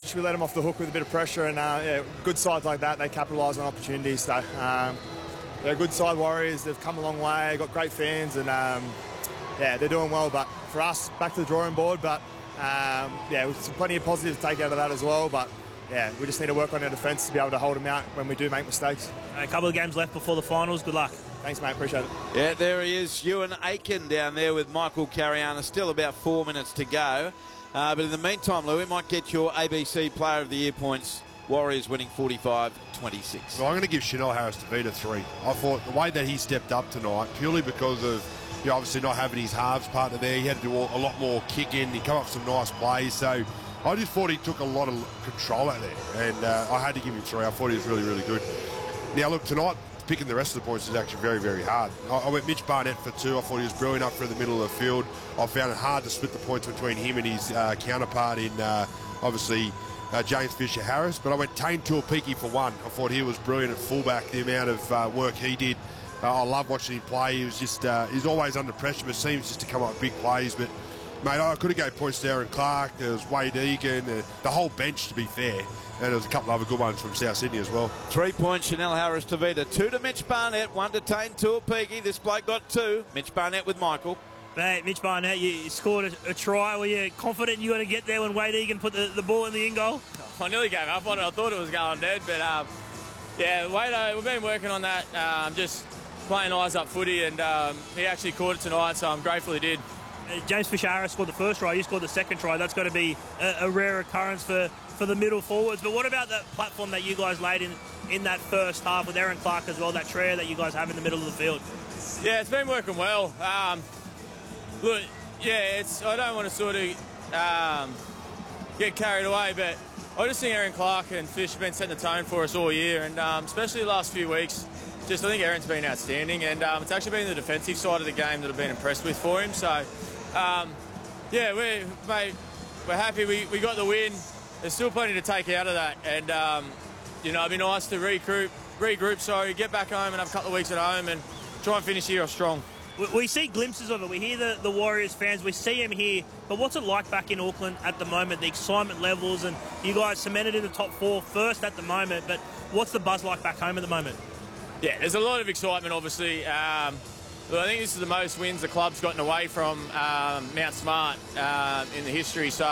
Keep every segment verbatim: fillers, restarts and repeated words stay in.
much. We let them off the hook with a bit of pressure, and uh, yeah, good sides like that, they capitalise on opportunities. So um, they're good side Warriors. They've come a long way, got great fans, and um, yeah, they're doing well. But for us, back to the drawing board. But um, yeah, with some plenty of positives to take out of that as well. But yeah, we just need to work on our defence to be able to hold them out when we do make mistakes. A couple of games left before the finals. Good luck. Thanks, mate. Appreciate it. Yeah, there he is, Ewan Aiken down there with Michael Cariana. Still about four minutes to go. Uh, but in the meantime, Lou, we might get your A B C Player of the Year points. Warriors winning forty-five twenty-six. Well, I'm going to give Chanel Harris-Tavita three. I thought the way that he stepped up tonight, purely because of, you know, obviously not having his halves partner there, he had to do a lot more kicking. He came up with some nice plays. So I just thought he took a lot of control out there. And uh, I had to give him three. I thought he was really, really good. Now, look, tonight, picking the rest of the points is actually very, very hard. I, I went Mitch Barnett for two. I thought he was brilliant up through the middle of the field. I found it hard to split the points between him and his uh, counterpart in, uh, obviously, uh, James Fisher-Harris. But I went Tane Tuapiki for one. I thought he was brilliant at fullback, the amount of uh, work he did. Uh, I love watching him play. He was just, uh, he's always under pressure, but seems just to come up with big plays. But, mate, I could have gave points to Aaron Clark. There was Wade Egan, uh, the whole bench, to be fair. And there was a couple of other good ones from South Sydney as well. Three points, Chanel Harris-Tavita. Two to Mitch Barnett, one to Tane Tuapiki. This bloke got two. Mitch Barnett with Michael. Mate, Mitch Barnett, you scored a, a try. Were you confident you were going to get there when Wade Egan put the, the ball in the in goal? I nearly gave up on it. I thought it was going dead, but um, yeah, Wade, uh, we've been working on that, um, just playing eyes up footy, and um, he actually caught it tonight, so I'm grateful he did. Uh, James Fisher-Harris scored the first try. You scored the second try. That's got to be a, a rare occurrence for, for the middle forwards. But what about that platform that you guys laid in in that first half with Aaron Clark as well, that trio that you guys have in the middle of the field? Yeah, it's been working well. Um, look, yeah, it's I don't want to sort of um, get carried away, but I just think Aaron Clark and Fish have been setting the tone for us all year, and um, especially the last few weeks. Just I think Aaron's been outstanding, and um, it's actually been the defensive side of the game that I've been impressed with for him. So, um, yeah, we're, mate, we're happy we, we got the win. There's still plenty to take out of that, and um, you know, it'd be nice to regroup, regroup, sorry, get back home and have a couple of weeks at home and try and finish the year off strong. We, we see glimpses of it. We hear the, the Warriors fans, we see them here, but what's it like back in Auckland at the moment, the excitement levels, and you guys cemented in the top four first at the moment, but what's the buzz like back home at the moment? Yeah, there's a lot of excitement, obviously. Um, I think this is the most wins the club's gotten away from um, Mount Smart um, in the history. So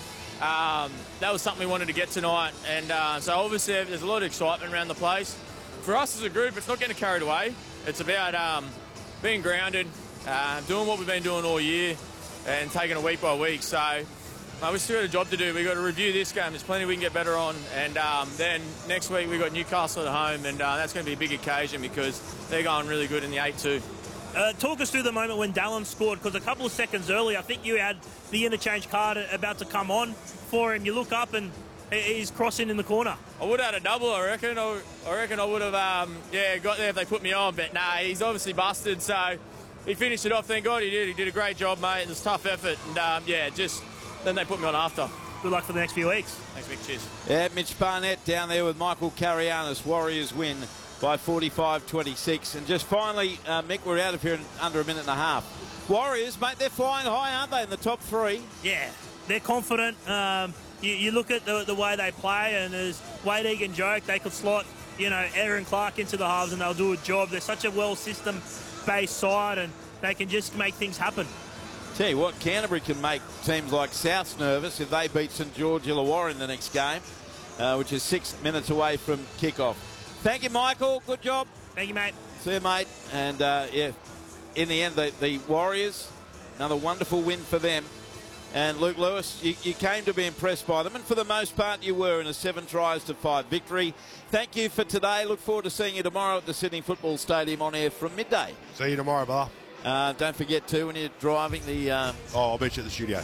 um, that was something we wanted to get tonight. And uh, so obviously there's a lot of excitement around the place. For us as a group, it's not getting carried away. It's about um, being grounded, uh, doing what we've been doing all year and taking it week by week. So Uh, we've still got a job to do. We've got to review this game. There's plenty we can get better on. And um, then next week we've got Newcastle at home, and uh, that's going to be a big occasion because they're going really good in the eight two. Uh, talk us through the moment when Dallin scored, because a couple of seconds earlier, I think you had the interchange card about to come on for him. You look up and he's crossing in the corner. I would have had a double, I reckon. I, I reckon I would have, um, yeah, got there if they put me on. But, nah, he's obviously busted. So he finished it off. Thank God he did. He did a great job, mate. It was a tough effort. And, um, yeah, just... then they put me on after. Good luck for the next few weeks. Thanks, Mick. Cheers. Yeah, Mitch Barnett down there with Michael Carianis. Warriors win by forty-five twenty-six. And just finally, uh, Mick, we're out of here in under a minute and a half. Warriors, mate, they're flying high, aren't they, in the top three? Yeah, they're confident. Um, you, you look at the, the way they play, and as Wade Egan joked, they could slot, you know, Aaron Clark into the halves and they'll do a job. They're such a well system-based side, and they can just make things happen. Tell you what, Canterbury can make teams like Souths nervous if they beat St George Illawarra in the next game, uh, which is six minutes away from kickoff. Thank you, Michael. Good job. Thank you, mate. See you, mate. And, uh, yeah, in the end, the, the Warriors, another wonderful win for them. And, Luke Lewis, you, you came to be impressed by them, and for the most part you were in a seven tries to five victory. Thank you for today. Look forward to seeing you tomorrow at the Sydney Football Stadium on air from midday. See you tomorrow, brother. Uh, don't forget, too, when you're driving the... Um, oh, I'll meet you at the studio.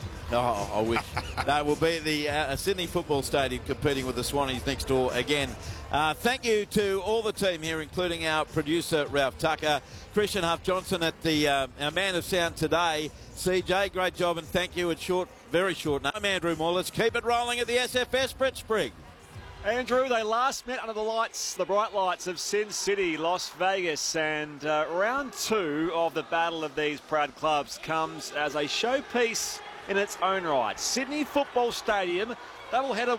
Oh, I wish. No, we'll be at the uh, Sydney Football Stadium competing with the Swannies next door again. Uh, thank you to all the team here, including our producer, Ralph Tucker, Christian Huff-Johnson at the uh, our man of sound today, C J. Great job, and thank you at short, very short. I'm Andrew Moore. Let's keep it rolling at the S F S. Brett Sprigg. Andrew, they last met under the lights, the bright lights of Sin City, Las Vegas, and uh, round two of the battle of these proud clubs comes as a showpiece in its own right. Sydney Football Stadium, doubleheader